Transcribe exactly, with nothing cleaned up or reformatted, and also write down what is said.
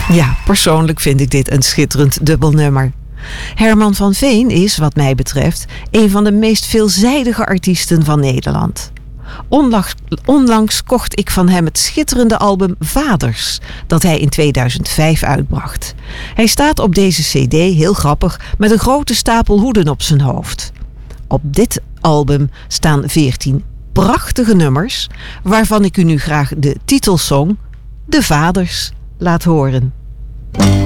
Ja, persoonlijk vind ik dit een schitterend dubbelnummer. Herman van Veen is, wat mij betreft, een van de meest veelzijdige artiesten van Nederland. Onlangs, onlangs kocht ik van hem het schitterende album Vaders, dat hij in tweeduizend vijf uitbracht. Hij staat op deze cd, heel grappig, met een grote stapel hoeden op zijn hoofd. Op dit album staan veertien prachtige nummers, waarvan ik u nu graag de titelsong, De Vaders, laat horen.